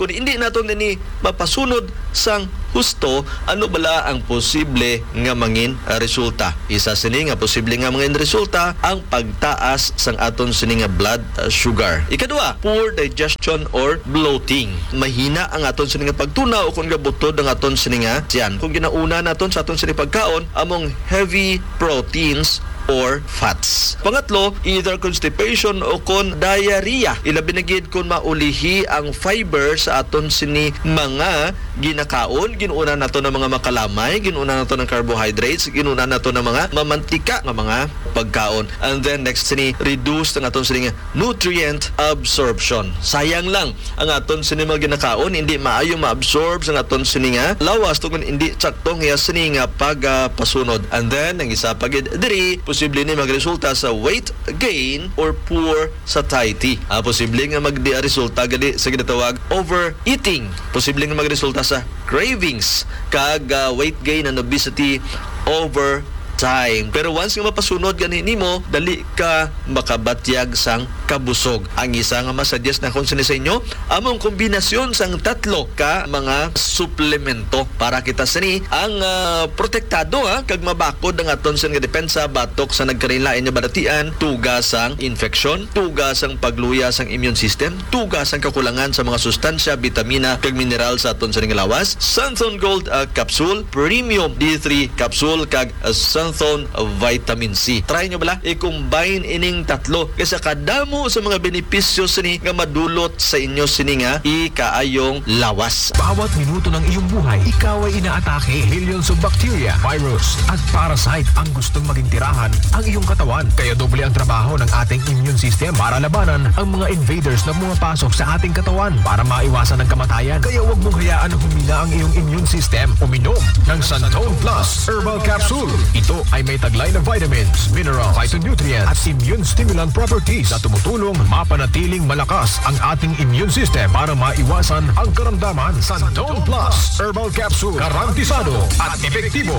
kung hindi naton nini mapasunod sang husto, ano bala ang posible nga mangin resulta? Isa sini nga posible nga mangin resulta ang pagtaas sang aton sini nga blood sugar. Ikadua, poor digestion or bloating. Mahina ang aton sini nga pagtunaw kung gabutod ang aton sini nga tiyan. Kung ginauna naton sa aton sini pagkaon among heavy proteins or fats. Pangatlo, either constipation o kon diarrhea. Ilabi na gid kung maulihi ang fiber sa aton sini mga ginakaon, ginuuna nato ng mga makalamay, ginuuna nato ng carbohydrates, ginuuna nato ng mga mamantika nga mga pagkaon. And then next sini, reduce ang aton sini nga nutrient absorption. Sayang lang ang aton sini mga ginakaon hindi maayo ma-absorb sa aton sini nga lawas tungod hindi saktong iya sini nga pagpasunod. And then ang isa pa gid diri posible ni magresulta sa weight gain or poor satiety. Posible nga magdi-resulta gali sa ginatawag overeating. Posible nga magresulta sa cravings kag weight gain and obesity over time. Pero once nga mapasunod gani nimo, dali ka makabatyag sang kabusog. Ang isa nga masuggest na kung sino sa inyo, among kombinasyon sang tatlo ka mga suplemento para kita sini ang protektado kag mabakod ang aton sa nga depensa batok sa nagkarinlain nga badatian, tugas sang infeksyon, tugas sang pagluya sang immune system, tugas sang kakulangan sa mga sustansya, bitamina kag mineral sa aton sa nga lawas. Santhon Gold Capsule, Premium D3 Capsule kag Santhon Vitamin C. Try nyo bala i-combine ining tatlo kasi kadamo sa mga benepisyo sini nga madulot sa inyo sini nga ikaayong lawas. Bawat minuto ng iyong buhay, ikaw ay inaatake millions of bacteria, virus at parasite ang gustong maging tirahan ang iyong katawan. Kaya doble ang trabaho ng ating immune system para labanan ang mga invaders na pumapasok sa ating katawan para maiwasan ang kamatayan. Kaya huwag mong hayaan na humina ang iyong immune system. Uminom ng Santhon Plus Herbal Capsule. Ito ay may taglay na vitamins, minerals, phytonutrients at immune stimulant properties na tumutulong mapanatiling malakas ang ating immune system para maiwasan ang karamdaman. Santhon Plus Herbal Capsule, garantisado at epektibo.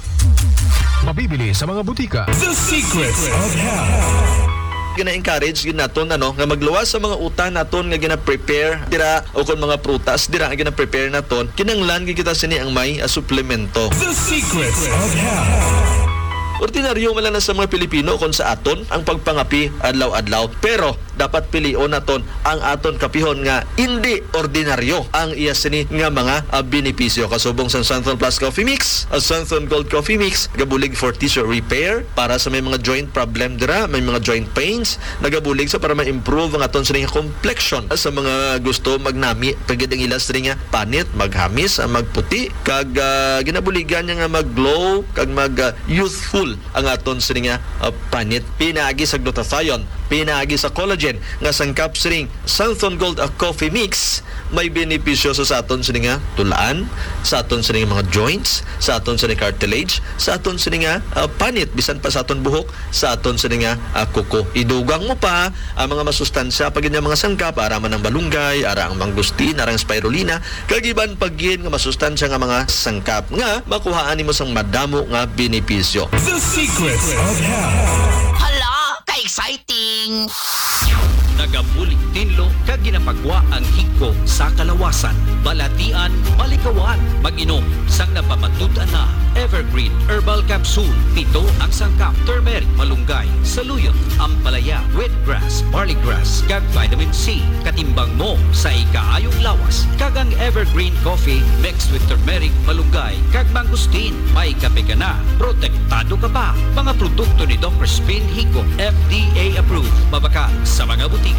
Mabibili sa mga butika. The Secrets of Health. Gina-encourage gid naton nga magluwas sa mga utan naton nga gina-prepare dira o kon mga prutas dira nga gina-prepare naton kinahanglan gid kita sini ang may suplemento. The Secrets of Health. Ordinaryo man lang sa mga Pilipino kung sa aton ang pagpangapi adlaw-adlaw, pero dapat pilion naton ang aton kapihon nga hindi ordinaryo ang iya sini nga mga benepisyo. Kasubong sa Santhon Plus Coffee Mix, Santhon Gold Coffee Mix, gabulig for tissue repair para sa may mga joint problem dira, may mga joint pains, nagabulig sa para ma-improve ang aton sini nga complexion sa mga gusto magnami pagid ang ilas nga panit, maghamis, magputi kag ginabuligan niya nga mag-glow kag mag-youthful ang aton sini nga panit. Pinaagi sa glutathione, pinaagi sa collagen nga sangkap sining Santhon Gold Coffee Mix may benepisyo sa aton sini nga tulaan, sa aton sini nga mga joints, sa aton sini cartilage, sa aton sini nga panit, bisan pa sa aton buhok, sa aton sini nga kuko. Idugang mo pa ang mga masustansya pagid nga mga sangkap ara man ang balunggay, ara ang mangustin, ara ang spirulina, kagiban pagid nga masustansya nga mga sangkap nga makuhaan nimo sang madamo nga benepisyo. The Secrets of Health. Hala, ka-exciting! Nagabulig tinlo kag ginapagwa ang hiko sa kalawasan. Balatian, malikawan, mag-inom sang napamatud-an na Evergreen Herbal Capsule. Pito ang sangkap, turmeric, malunggay, saluyot, ampalaya, wheatgrass, barleygrass, kag vitamin C. Katimbang mo sa ikaayong lawas. Kag ang Evergreen Coffee mixed with turmeric, malunggay, kag mangustin. May kape ka na. Protektado ka pa. Mga produkto ni Dr. Spin Hiko, FDA approved. Mabakal sa mga butika.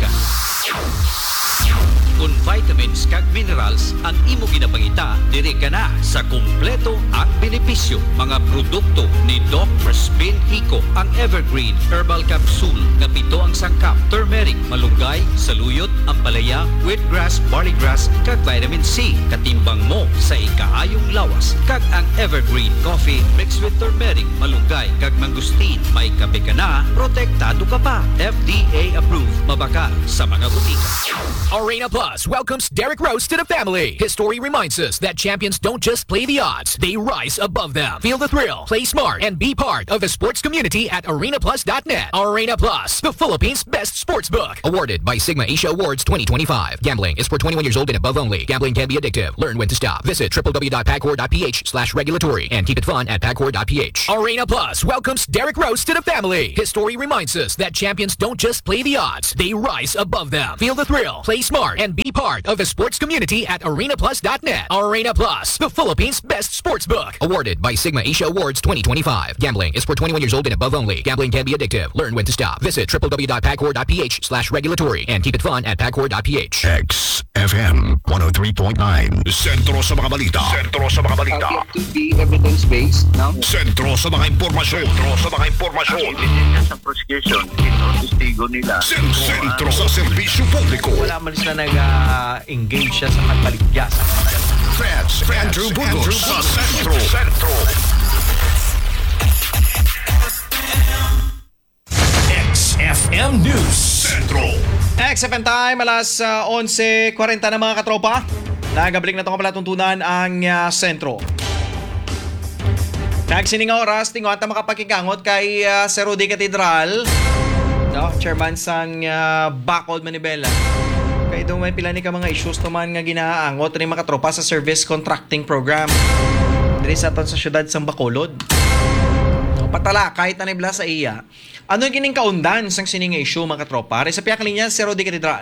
Kung vitamins kag minerals ang imo ginapangita, diri ka na sa kumpleto ang benepisyo. Mga produkto ni Dr. Spin Hiko, ang Evergreen Herbal Capsule nga pito ang sangkap, turmeric, malunggay, saluyot, ampalaya, wheatgrass, barleygrass, kag vitamin C. Katimbang mo sa ikaayong lawas. Kag ang Evergreen Coffee mixed with turmeric, malunggay, kag mangustin. May kape ka na, protektado ka pa. FDA approved. Mabakal sa mga butika. Arena Plus Plus welcomes Derek Rose to the family. His story reminds us that champions don't just play the odds, they rise above them. Feel the thrill, play smart, and be part of the sports community at arenaplus.net. Arena Plus, the Philippines' best sportsbook. Awarded by Sigma Asia Awards 2025. Gambling is for 21 years old and above only. Gambling can be addictive. Learn when to stop. Visit www.pagcor.ph/regulatory and keep it fun at pagcor.ph. Arena Plus welcomes Derek Rose to the family. His story reminds us that champions don't just play the odds, they rise above them. Feel the thrill, play smart, and be part of the sports community at arenaplus.net. Arena Plus, the Philippines' best sportsbook. Awarded by Sigma Asia Awards 2025. Gambling is for 21 years old and above only. Gambling can be addictive. Learn when to stop. Visit www.pagcor.ph/regulatory and keep it fun at pagcor.ph. XFM 103.9. Sentro sa mga balita. Sentro sa mga balita. To be evidence-based, no? Sentro sa mga impormasyon. Sentro sa mga impormasyon. Sa prosecution, ito testigo nila. Sentro sa serbisyo publiko. Wala man sila nag-engage siya sa pagpaligya. Feds Andrew Burgos sa Sentro. XFM News Sentro. XFM time, alas 11:40 na mga katropa. Nagabalik na itong kapalatuntunan ang sentro. Nagsining oras, tingot na makapakikangot kay Sir Rudy Catedral, no? Chairman sang Bacolod, Manibela. Kaya doon may pila ni ka mga issues naman nga ginaangot rin mga katropa sa service contracting program. Dili sa aton sa syudad sang Bacolod. No, patala, kahit na nibla sa iya. Ano yung kining kaundan sang sining issue mga katropa? Sa piyak linya, Sir Rudy Catedral.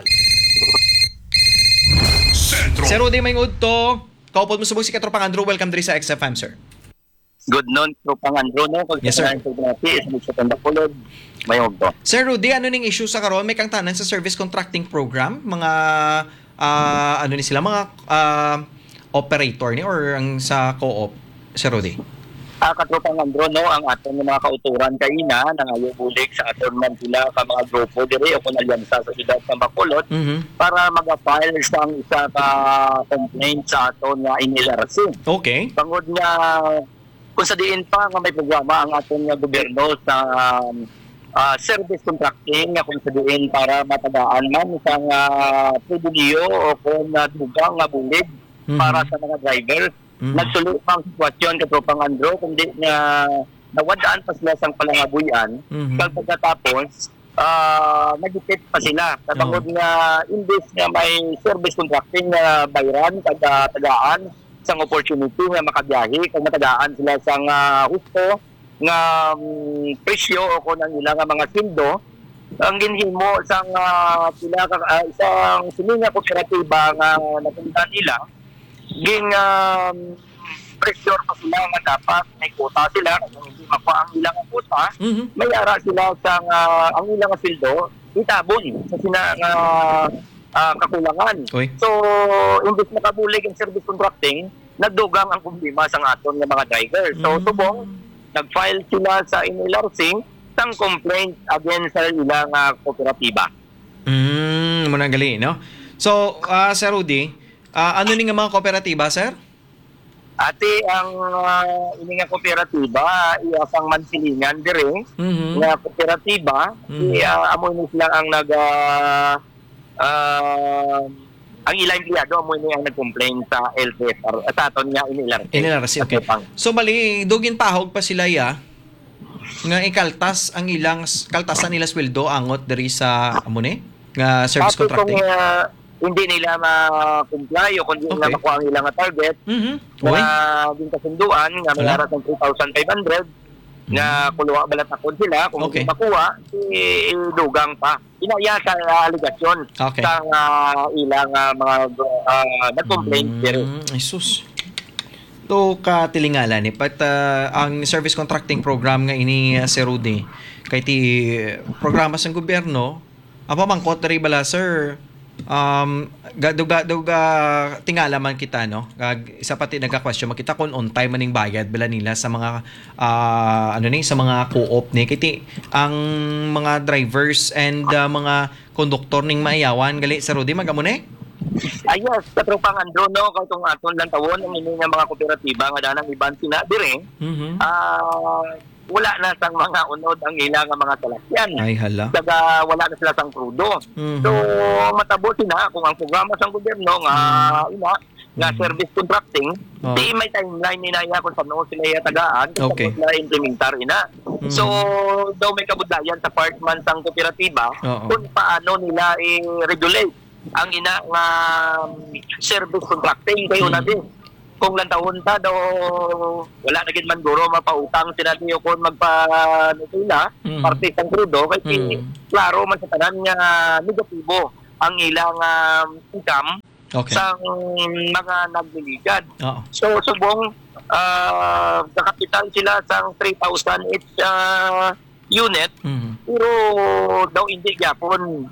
Sentro. Sir Rudy, may to. Kaupod mo subog si Katropang Andrew. Welcome diri sa XFM, sir. Good noon, Tropang Andrew, no? Yes, sir. Sa Bacolod, may hugdo. Sir Rudy, ano ning issue sa karon? May kang tanan sa service contracting program? Mga, ano ni sila? Mga operator ni or ang sa co-op? Sir Rudy. Katropang Andrew, no? Ang aton mga kauturan kaina nang ayubulig sa aton man sila ka mga grupo diri o kung alyansa sa siyudad ng Bacolod para mag-file sa isa ka complaint sa aton nga inilarasi. Okay. Tungod nga kung sa diin pa nga may programa ang aton nga gobyerno sa service contracting nga kung sa diin para matagaan man sa pribileyo o kung dugang nga bulig para sa mga driver. Nagsulit pa ang sitwasyon Katropang Andrew kundi nga nawadaan pa sila sang palangabuyan pagkatapos nagipit pa sila katapos nga imbes nga may service contracting nga bayran tagaan sang opportunity nga makabiyahe kung matagaan sila sang husto nga presyo o kung ang ilang mga sildo ang ginhimo sang isang sininga kooperatiba nga napunta nila ging pressure pa sila nga dapat may quota sila kung hindi makuha ang ilang quota may ara sila sa ang ilang sildo itabon sa sina kakulangan. Oy. So imbes makabulig ang service contracting nagdugang ang problema sa aton nga mga driver. So subong nag-file sila sa NLRC sang complaint against sa ilang kooperatiba. Muna gali, no? So, Sir Rudy, ano ni nga mga kooperatiba, sir? Ate, ang ini nga kooperatiba, iyasang mansilingan dire, nga kooperatiba, amoy ni sila ang ang ilang empleyado amoy ni ang nag-complain sa LTFR, sa aton nga NLRC, okay. So, bali, dugin tahog pa sila nga ikaltas ang ilang kaltasan nila sweldo angot diri sa amone nga service contracting. Hindi nila ma-comply o kung hindi nila makuha ang ilang target na din kasunduan nga may aras ng 3,500 nga kuluwa balat akon sila kung hindi makuha dugang pa inaya sa aligasyon sa ilang mga nag-complaint Jesus to ka tilingala ni but ang service contracting program nga ini Sir Rudy kay ti programa sa gobyerno apa mangkot diri bala sir gaduga tingala man kita no isa pati nagka-question makita kung on time maning bayad bala nila sa mga sa mga co-op ni kiti ang mga drivers and mga konduktor ning maiyawan gali sa Rudy magamone. Ayos, Katropang Andrew, no, katong aton lang tawon ang ini nga mga kooperatiba nga danang iban sina dire. wala na sang mga unod ang ilang mga salakyan. Ay hala. Daga wala na sila sang krudo. Mhm. So matabo sila kung ang programa sang gobyerno nga service contracting, di may timeline ni naya kung saan sila tagaan Okay. kung na implementar ina. So daw may kabudlayan sa part man sang kooperatiba Oo. kung paano nila i-regulate ang ina nga service contracting kayo na din. Kung lang taon ta daw wala na gid man guro mapautang sila niyo kung magpa parte sang krudo kay klaro man sa tanan nga negatibo ang ilang income Okay. sa mga nagliligad. Oo. So subong kapital sila sang 3,000 each unit Mhm. pero daw hindi gyapon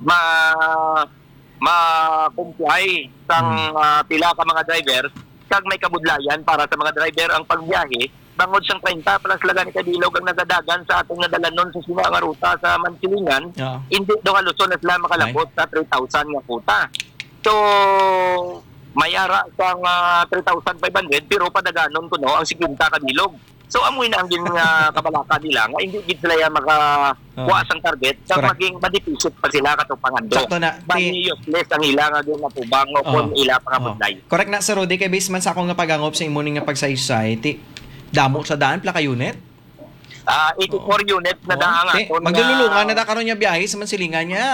ma-comply sang pila ka mga drivers kag may kabudlayan para sa mga driver ang pagbiyahe bangod sang 30 plus laga ni Kadilog ang nagadagan sa atong nadalanon sa sima nga ruta sa Mansilingan Oo. hindi daw haluson na sila makalabot sa 3,000 nga kuta. So mayara sang 3,500 pero padaganon ko ang 50 Kadilog. So amoy na ang kabalaka nila nga hindi gid sila makakuha sang target kag Correct. maging madipisit pa sila kato pangando. Sakto na. Bali useless ang ilang nga natubang o kung ila pangabudlay. Correct na Sir Rudy kay base man sa akong nga pagangop sa imong nga pagsaysay ti damo sa daan plaka unit. 84 units na daang aton. Magdululungan na da karon niya biyahe sa Mansilingan niya.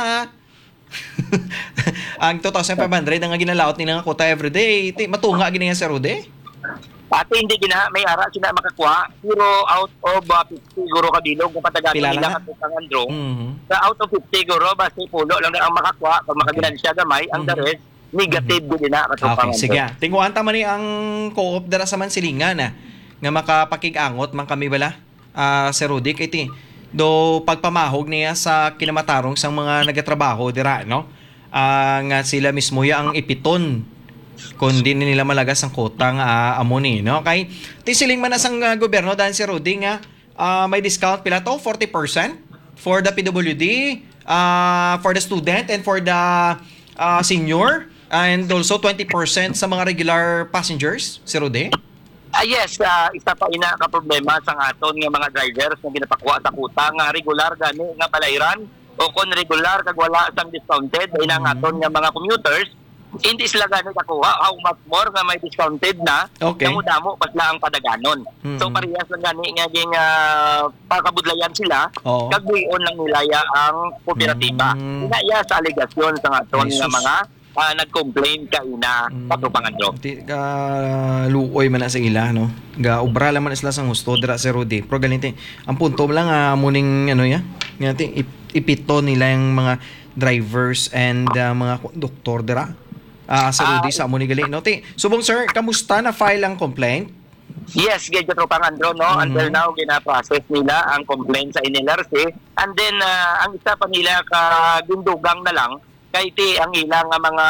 Ang 2,500 ang ginalaot ni nga kota everyday. Ti matunga gini nga Sir Rudy. Pati hindi may ara sila makakuha pero out of 50 siguro Kadilog kung patagalan Pila nila na? katong andro. Mhm. Sa out of 50 siguro basta pulo lang na ang makakuha pag makaginansya gamay ang the rest negative din na katong Okay, pangandro. sige. Tinguan ta man ni ang co-op dara sa Mansilingan nga makapakig-angot man kami bala. Sir Rudy kay ti do pagpamahog niya sa kinamatarong sang mga nagatrabaho dira no. Nga sila mismo ya ang ipiton kundi nila malagas ang kotang amo ni no kay ti siling man sang gobyerno dahil si Rudy nga may discount pila to 40% for the PWD for the student and for the senior and also 20% sa mga regular passengers si Rudy. Yes, isa pa ina ka problema sa aton nga mga drivers nga ginapakuha sa kuta nga regular gani nga balayran o kung regular kag wala sang discounted ina nga aton nga mga commuters hindi sila gani nakuha how much more nga may discounted na Okay. damo pas lang ang padaganon. So parehas lang gani nga ging pakabudlayan sila Oo. kag buyon lang nilaya ang kooperatiba. Inaya sa aligasyon sa aton Ay, nga sus. mga nag-complain ka ina patupangandro. Ti ka luoy man na sa ila no. Ga obra lang man sila sang husto dira si Rudy. Pero ganito ang punto lang muning ano ya. Ngati ipito nila yung mga drivers and mga doktor dira. Sa Rudy sa amo ni gali no. Ti subong sir, kamusta na file ang complaint? Yes, gadyo tropang Andro, no? Until now, gina-process nila ang complaint sa NLRC. And then, ang isa pa nila gindugang na lang, kay ti ang ilang mga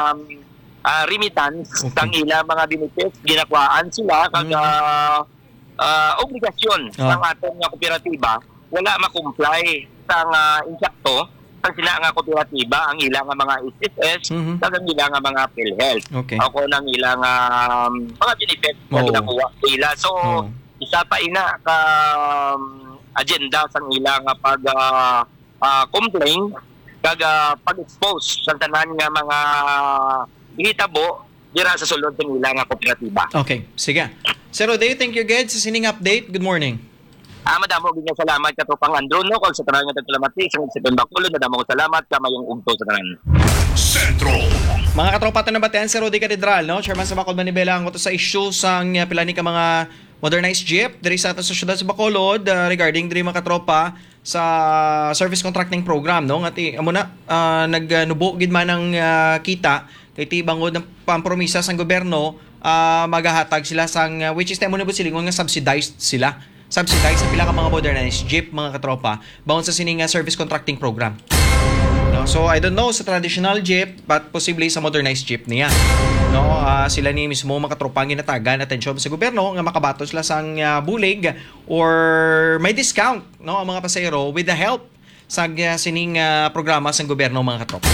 remittance, ang ilang mga benefits, ginakwaan sila kag obligasyon ng aton nga kooperatiba, wala makomply sa insakto ang sila nga kooperatiba, ang ilang mga SSS, kag ang ilang mga PhilHealth. Okay. Ako nang ilang mga benefits na ginakuha sila. So, isa pa ina ka agenda sa ilang pag complain kag pag-expose sa tanan nga mga hitabo dira sa sulod ng ilang kooperatiba. Okay, sige. Sir Rudy, thank you Ged sa sining update. Good morning. Madamo gid nga salamat ka tropang Andro no kung sa tanan nga tagsalamati sa September Bacolod nadamo ko salamat ka mayong ugto sa tanan. Sentro. Mga katropa tanabatian si Rudy Catedral no, chairman sa Bacolod Manibela ang sa issue sang pilani ka mga modernized jeep diri sa aton sa syudad sa Bacolod regarding diri mga katropa sa service contracting program no ngati amo na nagnubo gid man ang kita kay ti bangod ng pampromisa sang gobyerno magahatag sila sang which is temo ni silingon nga subsidized sa pila ka mga modernized jeep mga katropa bawon sa sining service contracting program. No, so I don't know sa traditional jeep but possibly sa modernized jeep niya. No, sila ni mismo mga katropa ang ginatagan atensyon sa gobyerno nga makabato sila sang bulig or may discount no ang mga pasahero with the help sa sining programa sang gobyerno mga katropa.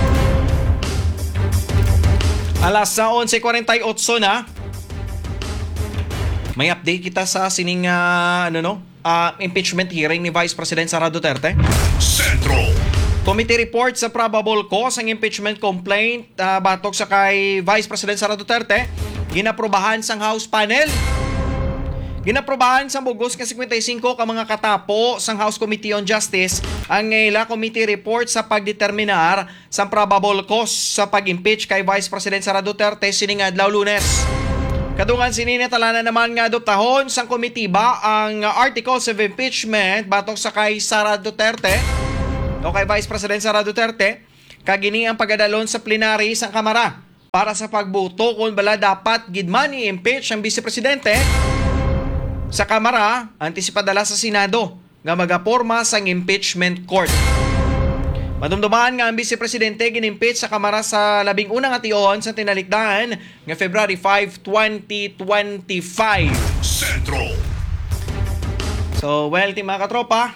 Alas 11:48 na. May update kita sa sining impeachment hearing ni Vice President Sara Duterte. Sentro. Committee report sa probable cause ng impeachment complaint batok sa kay Vice President Sara Duterte. Ginaprobahan sang House panel. Ginaprobahan sa bugos ka 55 ka mga katapo sang House Committee on Justice ang ngaila committee report sa pagdeterminar sa probable cause sa pag-impeach kay Vice President Sara Duterte sining adlaw Lunes. Kadungan sininatala na naman nga adoptahon sang komitiba ang articles of impeachment batok sa kay Sara Duterte o kay Vice President Sara Duterte kagini ang pagadalon sa plenary sang Kamara para sa pagboto kung bala dapat gidman i-impeach ang Vice Presidente. Sa Kamara, antisipadala sa Senado nga magaporma sang impeachment court. Madumdumaan nga ang Vice Presidente gin-impeach sa Kamara sa 11 nga tion sa tinalikdan nga February 5, 2025. Sentro. So, well, mga katropa,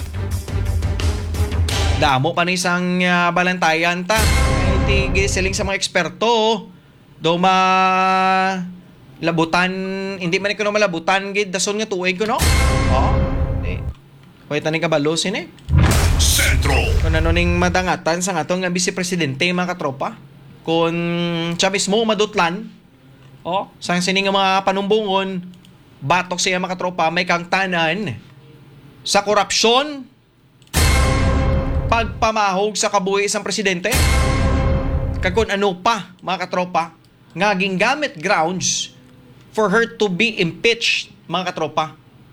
damo pa ni isang balantayan ta. Iti gisiling sa mga eksperto do labutan, hindi man ko no malabutan gid dason nga tuig ko no. Oh. Hoy tani ka balosin Sentro. Kung ano ning madangatan sa atong nga Vice Presidente mga katropa. Kung siya mismo madutlan, sang sining nga mga panumbungon, batok siya mga katropa, may kangtanan sa korupsyon, pagpamahog sa kabuhi isang presidente, kagkun ano pa mga katropa, nga gingamit grounds for her to be impeached mga katropa.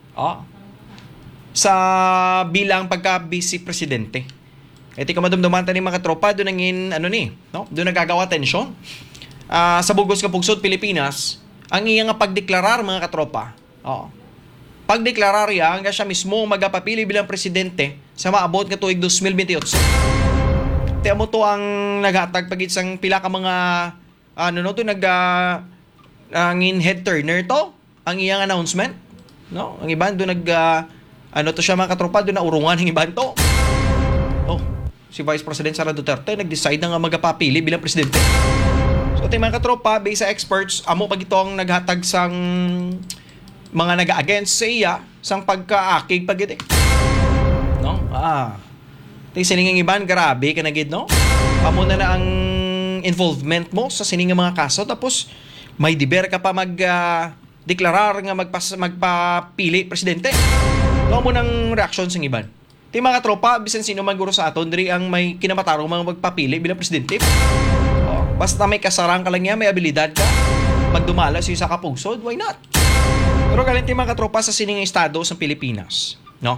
Sa bilang pagka-vice presidente. Iti ka madumdumanta ni mga katropa, doon nangin, doon nagagawa tensyon. Sa bugos ka pugsod Pilipinas, ang iyang pagdeklarar mga katropa. Pagdeklarar yan, nga siya mismo magapapili bilang presidente sa maabot nga tuig 2028. Tiyan mo to ang naghatag pagit sang pila ka mga angin head turner to, ang iyang announcement. No? Ang iban doon to siya mga katropa, doon na urungan ng iban to. Si Vice President Sara Duterte nag-decide na nga magapapili bilang presidente. So ito mga katropa, based sa experts, amo pag ito ang naghatag sang mga nag-against sa iya sang pagkaakig pagit no? Ito yung siningang iban, grabe ka na gid, no? Amo na ang involvement mo sa siningang mga kaso, tapos may diber ka pa deklarar nga magpapili presidente. No mo ng reaction sa iban. Ti mga tropa, bisan sino man guro sa aton diri ang may kinamatarong mga magpapili bilang presidente. Basta may kasarang ka lang niya, may abilidad ka, magdumala sa isa ka pugsod, why not? Pero galing ti mga tropa sa sining estado sa Pilipinas, no?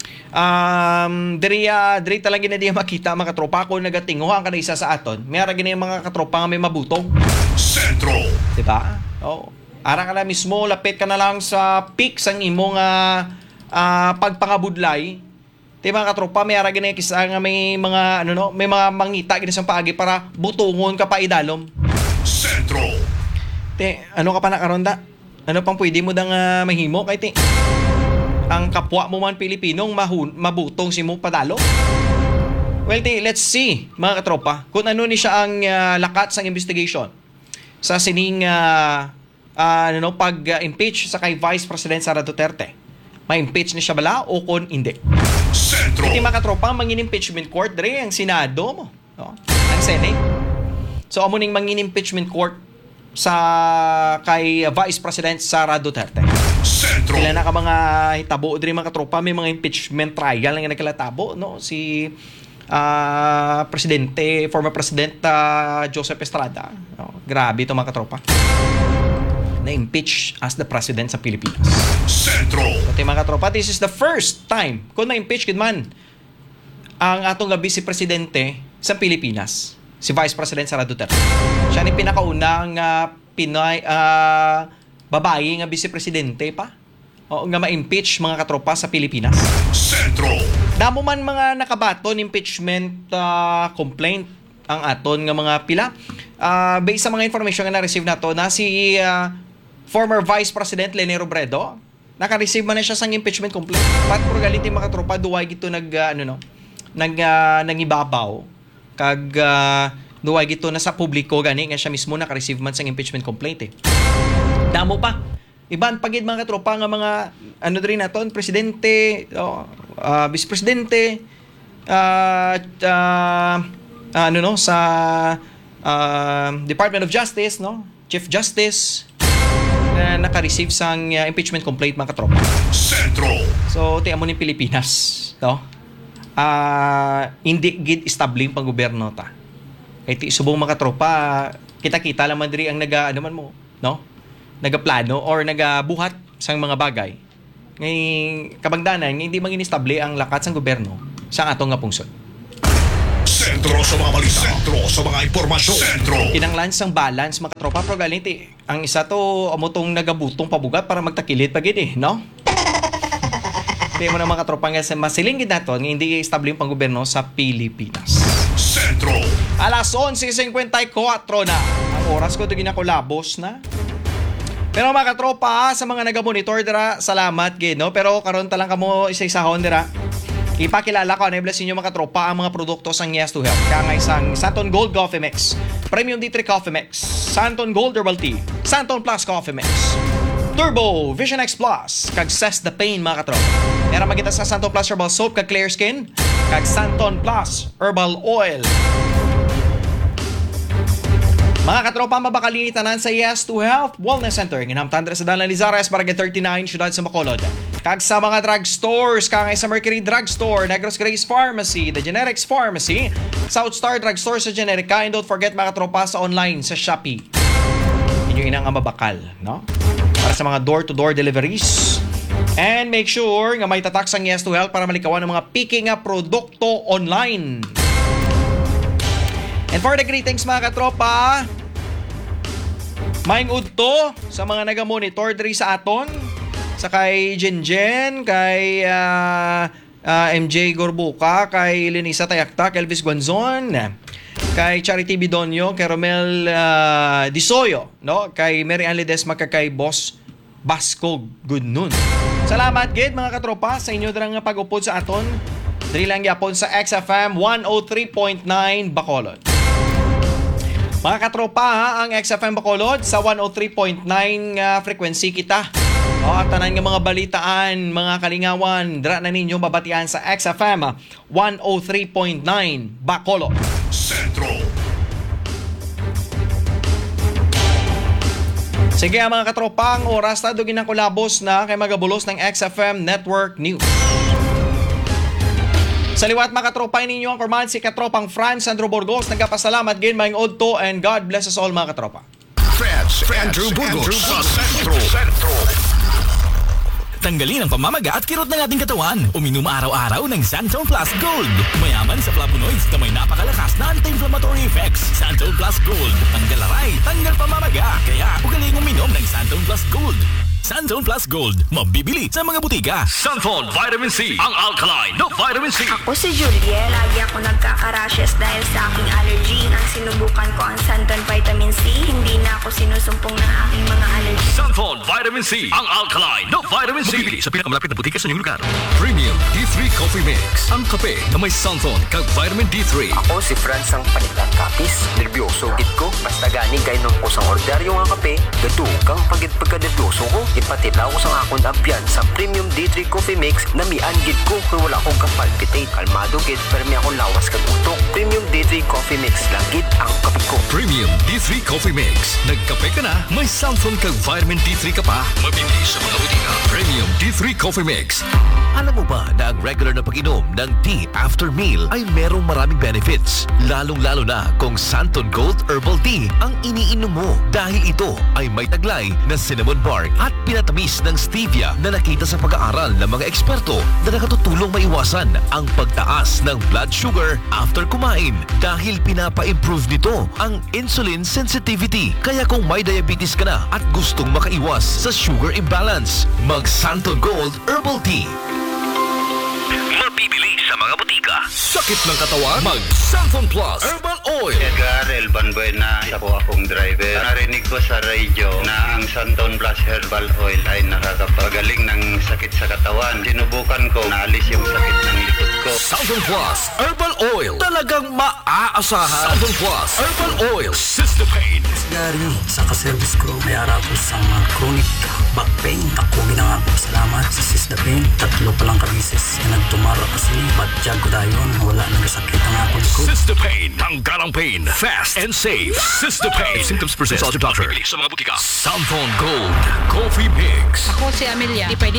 Diri talaga na di makita mga katropa ko nagatinguhan ka na isa sa aton. May ara gini mga katropa nga may mabutong. Sentro. Diba? Ara ka na mismo, lapit ka na lang sa peak sang imong pagpangabudlay. Di mga katropa, may ara gini kisa nga may mga may mga mangita gini sa paagi para butungon ka pa idalom. Sentro. Ano ka pa nakaronda? Ano pang pwede mo dang mahimo kay ang kapwa mo man Pilipinong mabutong si mo padalo? Well, let's see mga katropa kung ano ni siya ang lakat sa investigation sa sining pag-impeach sa kay Vice President Sara Duterte. Ma-impeach ni siya bala o kung hindi? Sentro. Iti mga katropa, mangin-impeachment court dre ang Senado mo, no? Ang Senate. So amo ning mangin-impeachment court sa kay Vice President Sara Duterte. Sentro. Sila na ka mga hitabo diri mga katropa, may mga impeachment trial nga nagkalatabo, no? Si former President Joseph Estrada. Grabe ito mga katropa. Na-impeach as the President sa Pilipinas. Sentro. Pati mga katropa, this is the first time kung na-impeach man ang atong Vice Presidente sa Pilipinas. Si Vice President Sara Duterte. Siya ni pinakaunang Pinoy babae nga Vice Presidente pa. Nga ma-impeach mga katropa sa Pilipinas. Sentro. Damo man mga nakabaton impeachment complaint ang aton nga mga pila. Based sa mga information nga na-receive nato na si former Vice President Leni Robredo, naka-receive man na siya sang impeachment complaint. Pat pro galiti mga katropa duway gito nangibabaw kag duway gito na sa publiko gani nga siya mismo naka-receive man sang impeachment complaint. Damo pa Iban pagid mga katropa nga mga ano rin naton, presidente, vice presidente, ano no sa Department of Justice, no? Chief Justice na naka-receive sang impeachment complaint mga katropa. Sentro. So, tiyan mo ni Pilipinas, no? Hindi gid establing pang gobyerno ta. Kay ti subong mga katropa, kita-kita lamang diri ang ano man mo, no? Nagaplano or nagabuhat sang mga bagay. Ngay kabangdanan, hindi maging estable ang lakat sang gobyerno sa atong nga pungsod. Sentro sa mga balita. Sentro sa mga impormasyon. Sentro. Kinanglan sang balance mga katropa pero galinti. Ang isa to amotong nagabutong pabugat para magtakilit pagid no? Kaya mo na mga katropa nga masiling gid naton nga hindi estable ang panggobyerno sa Pilipinas. Sentro. Alas 11:54 na. Ang oras ko ito ginakulabos na. Pero mga katropa, sa mga naga-monitor dira, salamat gid no. Pero karon ta lang kamo isa-isahon dira. Ipakilala ko bless inyo mga katropa ang mga produkto sang Yes to Health. Kangay sang Santon Gold Coffee Mix, Premium D3 Coffee Mix, Santon Gold Herbal Tea, Santon Plus Coffee Mix, Turbo Vision X Plus, kag Cess the Pain mga katropa. Era magita sa Santon Plus Herbal Soap kag Clear Skin, kag Santon Plus Herbal Oil. Mga katropa, mabakali tanan sa Yes to Health Wellness Center. Ginamtan dira sa Dalan Lizares, Barangay 39, Syudad sa Bacolod. Kag sa mga drugstores, kangay sa Mercury Drugstore, Negros Grace Pharmacy, The Generics Pharmacy, South Star Drugstore sa Generica, and don't forget mga katropa sa online sa Shopee. Inyo inang mabakal, no? Para sa mga door-to-door deliveries. And make sure nga may tatak sang Yes to Health para malikawan ng mga piki nga produkto online. And for the greetings mga katropa, maing udto sa mga naga-monitor diri sa aton, sa kay Jenjen, kay MJ Gorbuca, kay Lenisa Tayakta, kay Elvis Guanzon, kay Charity Bidonyo, kay Romel Disoyo, no? Kay Mary Ann Ledesma, kay Boss Basco Goodnoon. Salamat gid mga katropa sa inyo dirang pag-upod sa aton. Diri lang gyapon sa XFM 103.9 Bacolod. Mga katropa, ang XFM Bacolod sa 103.9 frequency kita. At tanan nga mga balitaan, mga kalingawan, dira na ninyo babatian sa XFM 103.9 Bacolod. Sentro. Sige mga katropa, ang oras na dugin ng kulabos na kay magabulos ng XFM Network News. Sa liwat mga katropa ninyo ang kurman si katropang Franz Andrew Burgos. Nagkapasalamat gin maing odto and God bless us all mga katropa. Andrew Burgos sa Sentro. Tanggalin ang pamamaga at kirot ng ating katawan. Uminom araw-araw ng Santon Plus Gold. Mayaman sa flavonoids na may napakalakas na anti-inflammatory effects. Santon Plus Gold. Tanggal aray, tanggal pamamaga. Kaya ugaling uminom ng Santon Plus Gold. Santon Plus Gold. Mabibili sa mga butika. Santon Vitamin C. Ang alkaline na vitamin C. Ako si Juliet. Lagi ako nagkaka-rashes dahil sa aking allergy. Nang sinubukan ko ang Santon Vitamin C, hindi na ako sinusumpong ng aking mga allergy. Santon Vitamin C. Ang alkaline na vitamin C. Mabibili sa pinakamalapit na butika sa inyong lugar. Premium D3 Coffee Mix. Ang kape na may Santon kag vitamin D3. Ako si Franz ang panitan kapis. Nervyoso gid ko. Basta gani kay nung ko sang order yung ang kape. Gadukang pagid pagkanervyoso ko. Ipatilaw ko sang akong abyan sa Premium D3 Coffee Mix na miangid ko kung wala akong kapalpitate. Kalmado gid pero may akong lawas kag utok. Premium D3 Coffee Mix lang gid ang kape ko. Premium D3 Coffee Mix. Nagkape ka na, may Santon kag vitamin D3 ka pa. Mabibili sa mga butika. Premium D3 Coffee Mix. Alam mo ba na ang regular na pag-inom ng tea after meal ay merong maraming benefits? Lalong-lalo na kung Santon Gold Herbal Tea ang iniinom mo dahil ito ay may taglay na cinnamon bark at pinatamis ng stevia na nakita sa pag-aaral ng mga eksperto na nakatutulong maiwasan ang pagtaas ng blood sugar after kumain dahil pinapa-improve nito ang insulin sensitivity. Kaya kung may diabetes ka na at gustong makaiwas sa sugar imbalance, mag-Santon Gold Herbal Tea. Mabibili sa mga butika. Sakit ng katawan? Mag-Santon Plus Herbal Oil. Edgar Elban Buena, isa po akong driver. Narinig ko sa radio na ang Santon Plus Herbal Oil ay nakakapagaling ng sakit sa katawan. Sinubukan ko, naalis yung sakit ng likod ko. Southern Plus Herbal Oil. Talagang maaasahan. Southern Plus Herbal Oil. Cystopain. Gary, sa kaservice ko, may ara ko sa chronic back pain. Ako ginangako salamat sa Cystopain. 3 pa lang kabisis na nagtumara kasi badyag ko dayon. Wala nang sakit ang akong ko. Cystopain. Tanggal ang pain. Fast and safe. Cystopain. If symptoms persist, consult your doctor. Sa mga butika. Santon Gold Coffee Mix. Ako si Amelia. Di pwede